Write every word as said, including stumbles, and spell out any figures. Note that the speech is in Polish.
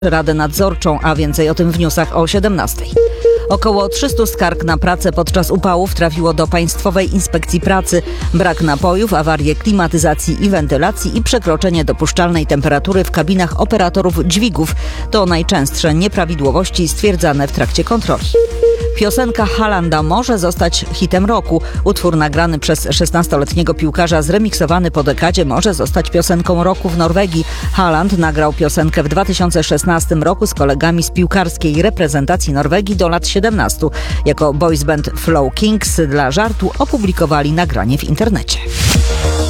Radę Nadzorczą, a więcej o tym w newsach o siedemnastej. Około trzysta skarg na pracę podczas upałów trafiło do Państwowej Inspekcji Pracy. Brak napojów, awarie klimatyzacji i wentylacji i przekroczenie dopuszczalnej temperatury w kabinach operatorów dźwigów to najczęstsze nieprawidłowości stwierdzane w trakcie kontroli. Piosenka Haalanda może zostać hitem roku. Utwór nagrany przez szesnastoletniego piłkarza zremiksowany po dekadzie może zostać piosenką roku w Norwegii. Haaland nagrał piosenkę w dwa tysiące szesnastym roku z kolegami z piłkarskiej reprezentacji Norwegii do lat siedemnastu. Jako boys band Flow Kings dla żartu opublikowali nagranie w internecie.